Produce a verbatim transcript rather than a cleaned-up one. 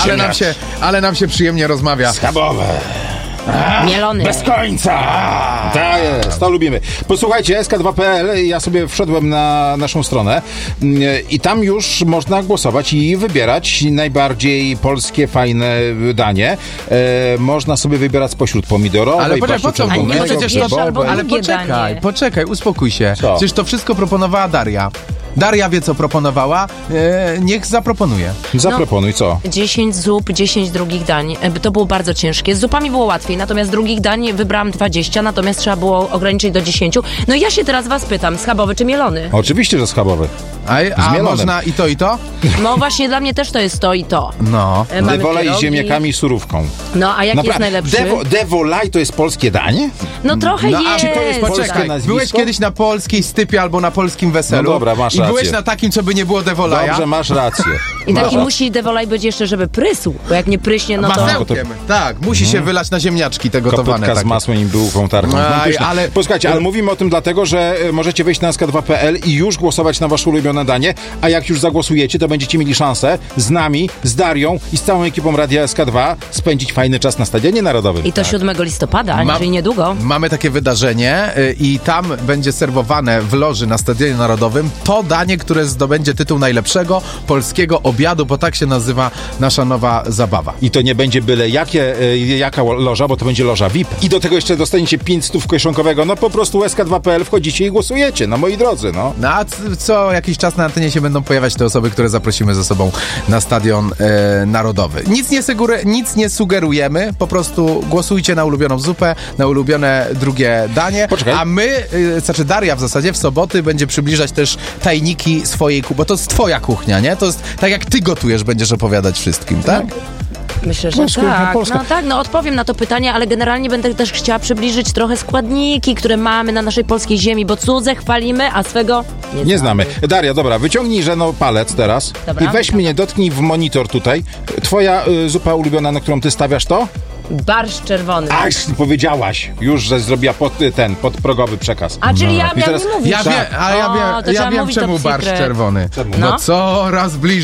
ale, nam się, ale nam się przyjemnie rozmawia. Schabowe. A, Mielony. Bez końca. Tak jest, to lubimy. Posłuchajcie, S K dwa kropka P L, ja sobie wszedłem na naszą stronę i tam już można głosować i wybierać najbardziej polskie, fajne danie. E, można sobie wybierać spośród pomidorowej, Ale poczekaj, po co? Ale nie, No przecież to, pierwsze albo ale drugie poczekaj, danie. poczekaj, uspokój się. Co? Przecież to wszystko proponowała Daria. Daria wie, co proponowała. E, niech zaproponuje. Zaproponuj, co? dziesięć zup, dziesięć drugich dań. E, To było bardzo ciężkie. Z zupami było łatwiej, natomiast drugich dań wybrałam dwadzieścia, natomiast trzeba było ograniczyć do dziesięciu. No i ja się teraz was pytam, schabowy czy mielony? Oczywiście, że schabowy. A, a mielonem. można i to, i to? No właśnie dla mnie też to jest to i to. No. E, mamy Devolaj z pierogi. ziemniakami i surówką. No, a jaki jest Napra- najlepszy? Devo, Devolaj to jest polskie danie? No trochę No, a jest. czy to jest polskie Poczekaj, nazwisko? byłeś kiedyś na polskiej stypie albo na polskim weselu. No dobra, masz I byłeś rację. na takim, co by nie było Devolaja. Dobrze, masz rację. I taki No. musi devolaj być jeszcze, żeby prysł, bo jak nie pryśnie, no to... Masełkiem. Tak, musi się wylać na ziemniaczki te gotowane. Kopytka z takie. masłem i bułką tarką. Aj, No, pyszne. ale- Posłuchajcie, ale mówimy o tym dlatego, że e, możecie wejść na S K dwa kropka P L i już głosować na wasze ulubione danie, a jak już zagłosujecie, to będziecie mieli szansę z nami, z Darią i z całą ekipą Radia S K dwa spędzić fajny czas na Stadionie Narodowym. I to siódmego listopada, Ma- czyli niedługo. Mamy takie wydarzenie y, i tam będzie serwowane w loży na Stadionie Narodowym to danie, które zdobędzie tytuł najlepszego polskiego obiadu, bo tak się nazywa nasza nowa zabawa. I to nie będzie byle jakie, e, jaka loża, bo to będzie loża V I P. I do tego jeszcze dostaniecie pięć stów kieszonkowego. No po prostu S K dwa kropka P L wchodzicie i głosujecie, no moi drodzy, no. No a c- co jakiś czas na antenie się będą pojawiać te osoby, które zaprosimy ze sobą na Stadion e, Narodowy. Nic nie, sugeru- nic nie sugerujemy, po prostu głosujcie na ulubioną zupę, na ulubione drugie danie, Poczekaj. a my, y, znaczy Daria w zasadzie w soboty będzie przybliżać też tajniki swojej kuchni, bo to jest twoja kuchnia, nie? To jest tak jak ty gotujesz, będziesz opowiadać wszystkim, tak? Myślę, że Polska, tak. Polska. No tak, no odpowiem na to pytanie, ale generalnie będę też chciała przybliżyć trochę składniki, które mamy na naszej polskiej ziemi, bo cudze chwalimy, a swego nie, Nie znamy. Daria, dobra, wyciągnij żeno palec teraz Dobra. i weź mnie, dotknij w monitor tutaj. Twoja y, zupa ulubiona, na którą ty stawiasz to? Barszcz czerwony. Ach, powiedziałaś już, że zrobiła pod, y, ten podprogowy przekaz. A czyli ja I miałam teraz- nie mówić. Ja wiem, ale ja O, wiem, to ja trzeba wiem mówić czemu top barszcz secret. czerwony. Czemu? Bo No. coraz bliżej